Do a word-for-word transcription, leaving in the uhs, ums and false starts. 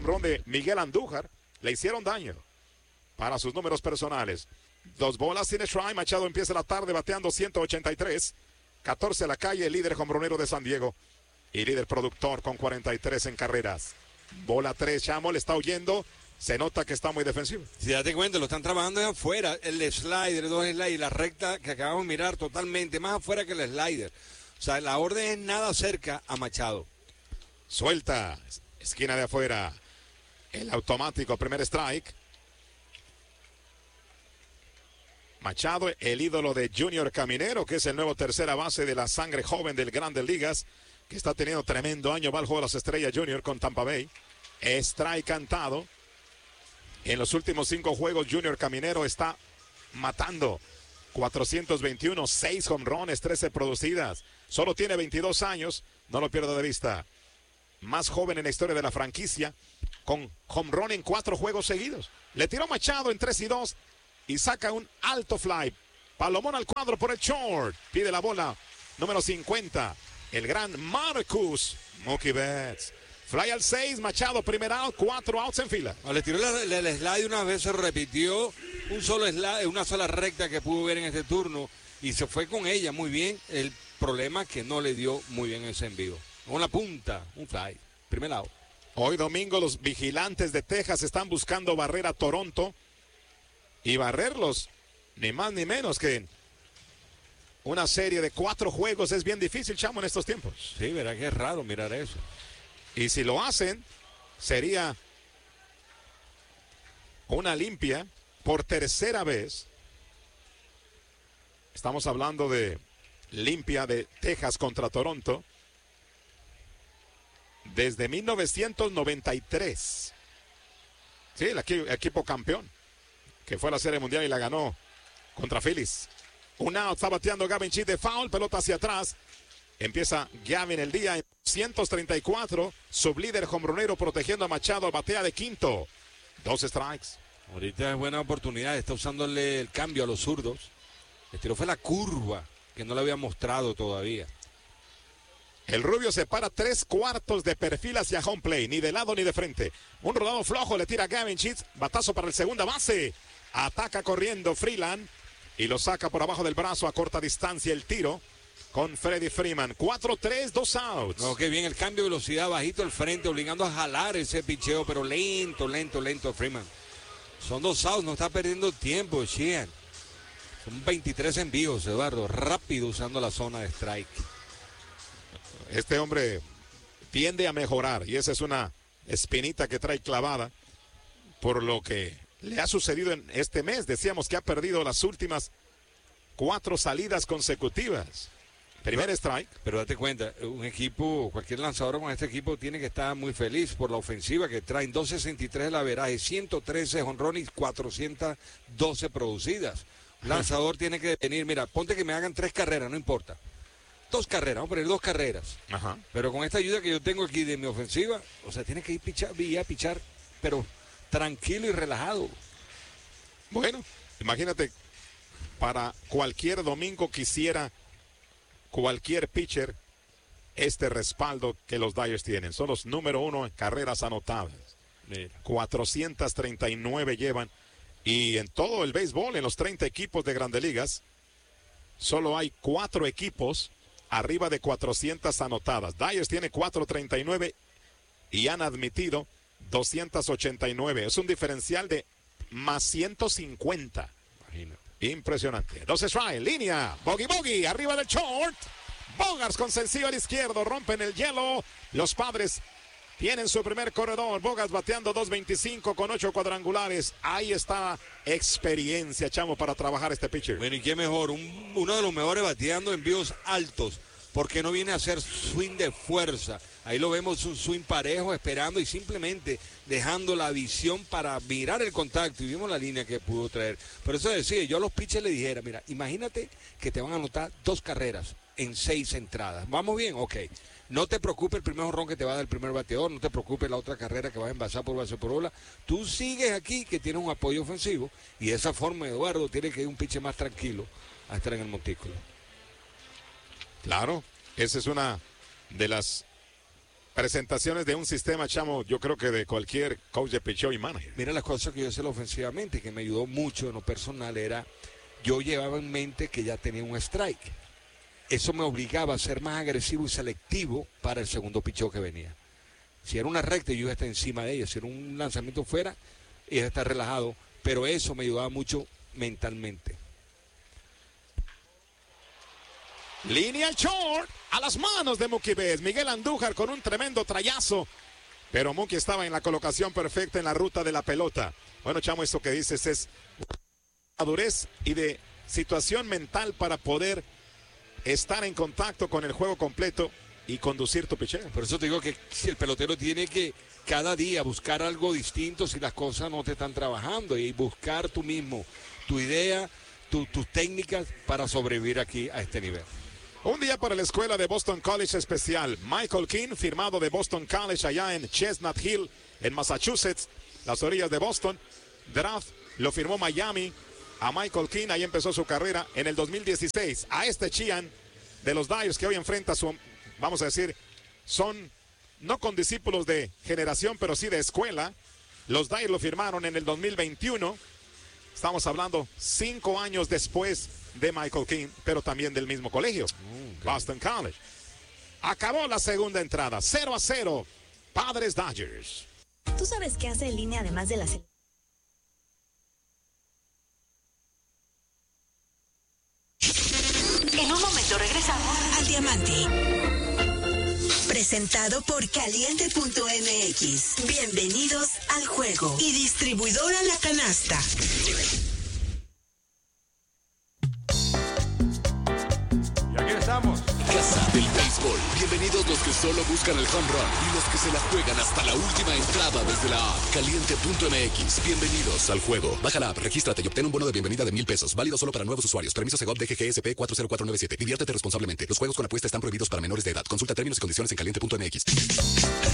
home run de Miguel Andújar. Le hicieron daño para sus números personales. Dos bolas sin strike. Machado empieza la tarde bateando ciento ochenta y tres. catorce a la calle, líder hombronero de San Diego. Y líder productor con cuarenta y tres en carreras. Bola tres, Chamo le está huyendo. Se nota que está muy defensivo. Si date cuenta, lo están trabajando de afuera. El slider, dos sliders, la recta que acabamos de mirar totalmente más afuera que el slider. O sea, la orden es nada cerca a Machado. Suelta, esquina de afuera. El automático, primer strike. Machado, el ídolo de Junior Caminero, que es el nuevo tercera base de la sangre joven del Grandes Ligas, que está teniendo tremendo año. Va al juego de las estrellas Junior con Tampa Bay. Strike cantado. En los últimos cinco juegos, Junior Caminero está matando. cuatrocientos veintiuno, seis home runs, trece producidas. Solo tiene veintidós años, no lo pierda de vista. Más joven en la historia de la franquicia, con home run en cuatro juegos seguidos. Le tiró Machado en tres y dos y saca un alto fly. Palomón al cuadro por el short. Pide la bola, número cincuenta. El gran Marcus Mookie Betts. Fly al seis, Machado, primer out, cuatro outs en fila. Le tiró el, el, el slide una vez, se repitió un solo slide, una sola recta que pudo ver en este turno y se fue con ella muy bien. El problema es que no le dio muy bien ese envío. Con la punta, un fly, primer out. Hoy domingo los vigilantes de Texas están buscando barrer a Toronto y barrerlos, ni más ni menos que una serie de cuatro juegos. Es bien difícil, Chamo, en estos tiempos. Sí, verá que es raro mirar eso. Y si lo hacen, sería una limpia por tercera vez. Estamos hablando de limpia de Texas contra Toronto desde mil novecientos noventa y tres. Sí, el equipo, equipo campeón, que fue a la Serie Mundial y la ganó contra Phillies. Un out, está bateando Gavin Sheets de foul, pelota hacia atrás. Empieza Gavin el día en ciento treinta y cuatro, sublíder hombronero protegiendo a Machado, batea de quinto. Dos strikes. Ahorita es buena oportunidad, está usándole el cambio a los zurdos. El tiro fue la curva, que no le había mostrado todavía. El rubio se para tres cuartos de perfil hacia home play, ni de lado ni de frente. Un rodado flojo, le tira Gavin Sheets, batazo para el segunda base. Ataca corriendo Freeland y lo saca por abajo del brazo a corta distancia el tiro. Con Freddie Freeman, cuatro tres, dos outs. No, qué bien el cambio de velocidad, bajito al frente, obligando a jalar ese picheo, pero lento, lento, lento Freeman. Son dos outs, no está perdiendo tiempo, Sheehan. Son veintitrés envíos, Eduardo, rápido usando la zona de strike. Este hombre tiende a mejorar y esa es una espinita que trae clavada por lo que le ha sucedido en este mes. Decíamos que ha perdido las últimas cuatro salidas consecutivas. Primer strike. Pero date cuenta, un equipo, cualquier lanzador con este equipo tiene que estar muy feliz por la ofensiva que traen. doscientos sesenta y tres el averaje, ciento trece jonrones y cuatrocientas doce producidas. Un lanzador tiene que venir, mira, ponte que me hagan tres carreras, no importa. Dos carreras, vamos a poner dos carreras. Ajá. Pero con esta ayuda que yo tengo aquí de mi ofensiva, o sea, tiene que ir pichar, ir a pichar, pero tranquilo y relajado. Bueno, imagínate, para cualquier domingo quisiera cualquier pitcher este respaldo que los Dyers tienen. Son los número uno en carreras anotadas. Mira. cuatrocientos treinta y nueve llevan. Y en todo el béisbol, en los treinta equipos de Grandes Ligas, solo hay cuatro equipos arriba de cuatrocientas anotadas. Dyers tiene cuatrocientos treinta y nueve y han admitido doscientos ochenta y nueve. Es un diferencial de más ciento cincuenta. Imagínate. Impresionante. Dos strikes, línea, bogey bogey, arriba del short. Bogaerts con sencillo al izquierdo, rompen el hielo. Los Padres tienen su primer corredor. Bogaerts bateando dos veinticinco con ocho cuadrangulares. Ahí está experiencia, Chamo, para trabajar este pitcher. Bueno, y qué mejor, un, uno de los mejores bateando envíos altos, porque no viene a hacer swing de fuerza. Ahí lo vemos, un swing parejo, esperando y simplemente dejando la visión para mirar el contacto. Y vimos la línea que pudo traer. Por eso decía, yo a los pitchers le dijera, mira, imagínate que te van a anotar dos carreras en seis entradas. ¿Vamos bien? Ok. No te preocupes el primer jonrón que te va a dar el primer bateador, no te preocupes la otra carrera que vas a envasar por base por bola. Tú sigues aquí que tienes un apoyo ofensivo y de esa forma, Eduardo, tiene que ir un pitcher más tranquilo a estar en el montículo. Claro, esa es una de las presentaciones de un sistema, chamo, yo creo que de cualquier coach de picheo y manager. Mira las cosas que yo hice ofensivamente, que me ayudó mucho en lo personal, era, yo llevaba en mente que ya tenía un strike. Eso me obligaba a ser más agresivo y selectivo para el segundo picheo que venía. Si era una recta, yo iba a estar encima de ella. Si era un lanzamiento fuera, iba a estar relajado. Pero eso me ayudaba mucho mentalmente. Línea short a las manos de Mookie Betts. Miguel Andújar con un tremendo trayazo. Pero Mookie estaba en la colocación perfecta en la ruta de la pelota. Bueno, chamo, esto que dices es madurez y de situación mental para poder estar en contacto con el juego completo y conducir tu picheo. Por eso te digo que si el pelotero tiene que cada día buscar algo distinto si las cosas no te están trabajando y buscar tú mismo tu idea, tu, tus técnicas para sobrevivir aquí a este nivel. Un día para la escuela de Boston College especial. Michael King, firmado de Boston College allá en Chestnut Hill, en Massachusetts, las orillas de Boston. Draft lo firmó Miami a Michael King, ahí empezó su carrera en el dos mil dieciséis. A este Chian de los Dyers que hoy enfrenta su, vamos a decir, son no condiscípulos de generación, pero sí de escuela. Los Dyers lo firmaron en el dos mil veintiuno. Estamos hablando cinco años después de Michael King, pero también del mismo colegio, okay. Boston College. Acabó la segunda entrada, cero a cero, Padres Dodgers. ¿Tú sabes qué hace en línea además de la selección? En un momento regresamos al Diamante. Presentado por Caliente punto M X. Bienvenidos al juego. Y distribuidora La Canasta. Y aquí estamos. Casa del Béisbol. Bienvenidos los que solo buscan el home run y los que se la juegan hasta la última entrada desde la app. Caliente punto M X. Bienvenidos al juego. Baja la app, regístrate y obtén un bono de bienvenida de mil pesos. Válido solo para nuevos usuarios. Permiso Segov D G G S P cuatro cero cuatro nueve siete. Diviértete responsablemente. Los juegos con apuesta están prohibidos para menores de edad. Consulta términos y condiciones en caliente punto M X.